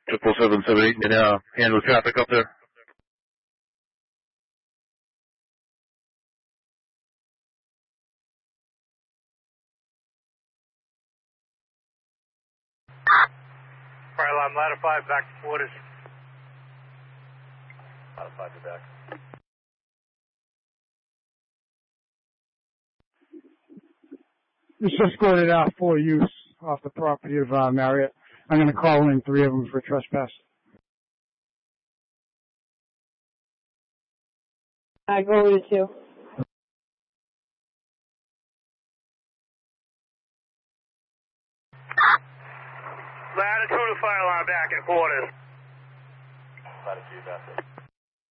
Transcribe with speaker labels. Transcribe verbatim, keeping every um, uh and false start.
Speaker 1: Triple seven seven eight, and uh, handle traffic up there.
Speaker 2: Fire alarm, ladder five, back to quarters. Ladder five, you're back.
Speaker 3: This escorted out for use off the property of uh, Marriott. I'm going to call in three of them for trespass.
Speaker 4: I go with you.
Speaker 2: Ladder two to fire alarm, back in quarters. Ladder two, back.